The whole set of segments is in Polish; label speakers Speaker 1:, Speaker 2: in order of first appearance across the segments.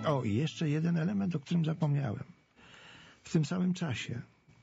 Speaker 1: O, i jeszcze jeden element, o którym zapomniałem. W tym samym czasie,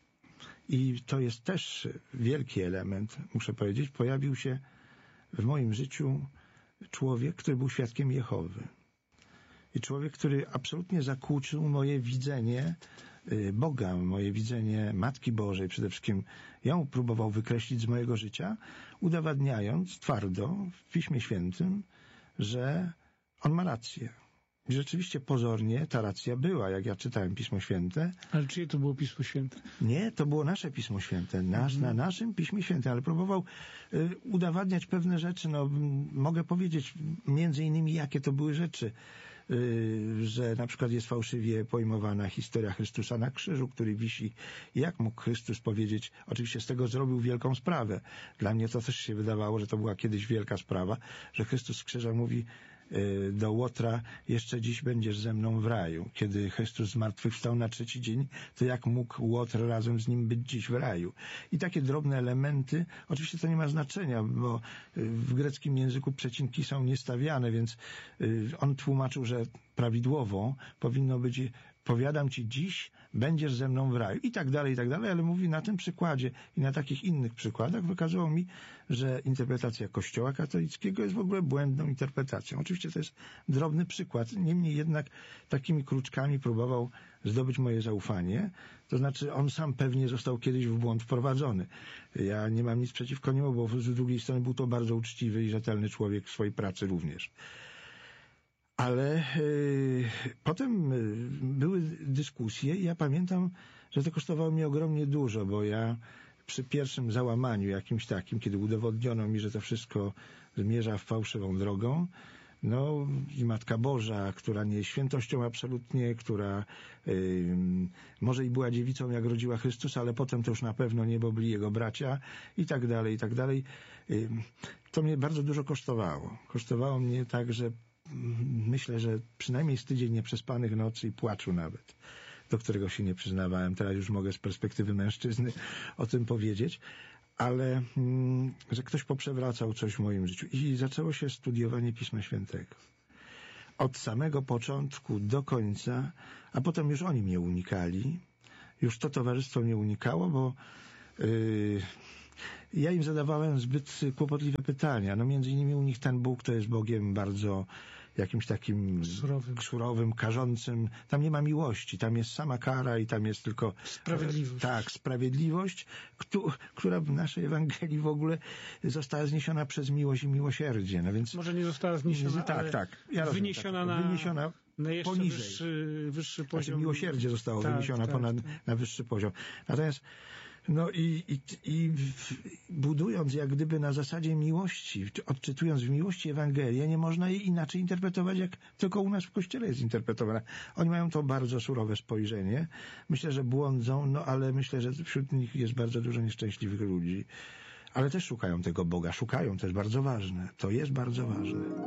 Speaker 1: i to jest też wielki element, muszę powiedzieć, pojawił się w moim życiu człowiek, który był świadkiem Jehowy. I człowiek, który absolutnie zakłócił moje widzenie Boga, moje widzenie Matki Bożej. Przede wszystkim ją próbował wykreślić z mojego życia, udowadniając twardo w Piśmie Świętym, że on ma rację. I rzeczywiście pozornie ta racja była, jak ja czytałem Pismo Święte.
Speaker 2: Ale czyje to było Pismo Święte?
Speaker 1: Nie, to było nasze Pismo Święte. Na naszym Piśmie Świętym, ale próbował udowadniać pewne rzeczy. No, mogę powiedzieć między innymi, jakie to były rzeczy. Że na przykład jest fałszywie pojmowana historia Chrystusa na krzyżu, który wisi. Jak mógł Chrystus powiedzieć? Oczywiście z tego zrobił wielką sprawę. Dla mnie to też się wydawało, że to była kiedyś wielka sprawa, że Chrystus z krzyża mówi do Łotra: jeszcze dziś będziesz ze mną w raju. Kiedy Chrystus zmartwychwstał na trzeci dzień, to jak mógł Łotr razem z nim być dziś w raju? I takie drobne elementy, oczywiście to nie ma znaczenia, bo w greckim języku przecinki są niestawiane, więc on tłumaczył, że prawidłowo powinno być: powiadam ci, dziś będziesz ze mną w raju. I tak dalej, ale mówi na tym przykładzie i na takich innych przykładach wykazało mi, że interpretacja Kościoła katolickiego jest w ogóle błędną interpretacją. Oczywiście to jest drobny przykład, niemniej jednak takimi kruczkami próbował zdobyć moje zaufanie. To znaczy on sam pewnie został kiedyś w błąd wprowadzony. Ja nie mam nic przeciwko niemu, bo z drugiej strony był to bardzo uczciwy i rzetelny człowiek w swojej pracy również. Ale potem były dyskusje i ja pamiętam, że to kosztowało mnie ogromnie dużo, bo ja przy pierwszym załamaniu jakimś takim, kiedy udowodniono mi, że to wszystko zmierza w fałszywą drogą, no i Matka Boża, która nie jest świętością absolutnie, która może i była dziewicą, jak rodziła Chrystusa, ale potem to już na pewno nie, bo byli jego bracia i tak dalej. To mnie bardzo dużo kosztowało. Kosztowało mnie tak, że myślę, że przynajmniej z tydzień nieprzespanych nocy i płaczu nawet, do którego się nie przyznawałem. Teraz już mogę z perspektywy mężczyzny o tym powiedzieć, ale że ktoś poprzewracał coś w moim życiu. I zaczęło się studiowanie Pisma Świętego. Od samego początku do końca, a potem już oni mnie unikali. Już to towarzystwo mnie unikało, bo ja im zadawałem zbyt kłopotliwe pytania. No między innymi u nich ten Bóg to jest Bogiem bardzo jakimś takim surowym, karzącym. Tam nie ma miłości, tam jest sama kara i tam jest tylko
Speaker 2: sprawiedliwość.
Speaker 1: Tak, sprawiedliwość, która w naszej Ewangelii w ogóle została zniesiona przez miłość i miłosierdzie. No więc
Speaker 2: może nie została zniesiona,
Speaker 1: tak. Ja
Speaker 2: wyniesiona na jeszcze
Speaker 1: poniżej.
Speaker 2: wyższy poziom.
Speaker 1: Znaczy, miłosierdzie zostało wyniesione na wyższy poziom. Natomiast no i budując jak gdyby na zasadzie miłości, odczytując w miłości Ewangelię, nie można jej inaczej interpretować, jak tylko u nas w Kościele jest interpretowana. Oni mają to bardzo surowe spojrzenie. Myślę, że błądzą, no ale myślę, że wśród nich jest bardzo dużo nieszczęśliwych ludzi. Ale też szukają tego Boga. Szukają, to jest bardzo ważne. To jest bardzo ważne.